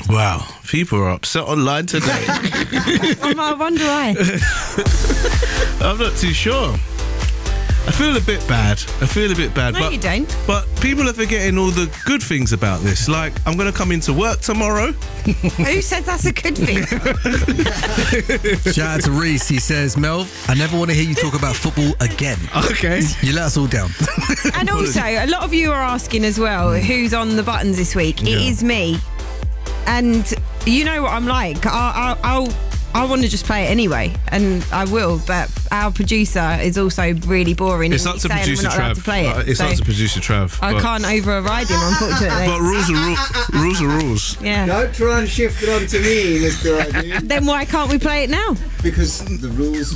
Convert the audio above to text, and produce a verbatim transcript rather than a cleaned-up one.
Wow, people are upset online today. I wonder why. I'm not too sure. I feel a bit bad. I feel a bit bad. No, but, you don't. But people are forgetting all the good things about this. Like, I'm going to come into work tomorrow. Who said that's a good thing? Shout out to Reese. He says, Mel, I never want to hear you talk about football again. Okay. You let us all down. And also, a lot of you are asking as well, who's on the buttons this week? It Yeah. is me. And you know what I'm like. I, I, I'll... I want to just play it anyway, and I will, but our producer is also really boring. It's and up to he's saying producer we're not allowed Trav. to play it, Uh, it's so up to producer Trav. I but, can't override him, unfortunately. But rules are ru- rules are rules. Yeah. Don't try and shift it onto me, Mister I D, Then why can't we play it now? because the rules